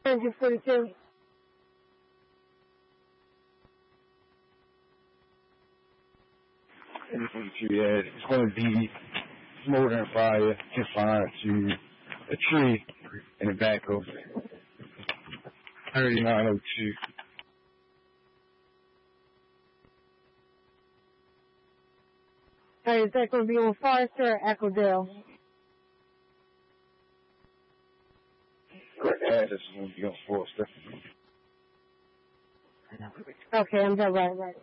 Engine 42. Engine 42, yeah, it's going to be smoldering fire confined to a tree in the back of 3902. Alright, is that going to be on Forester or Echodale? Correct address is going to be on Forester. Okay, I'm done right.